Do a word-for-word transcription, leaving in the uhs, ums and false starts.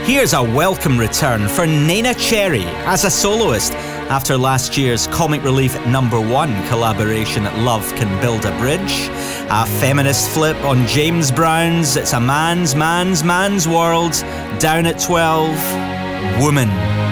Here's a welcome return for Neneh Cherry as a soloist after last year's Comic Relief number one collaboration Love Can Build a Bridge. A feminist flip on James Brown's It's a Man's Man's Man's World. Down at twelve, Woman.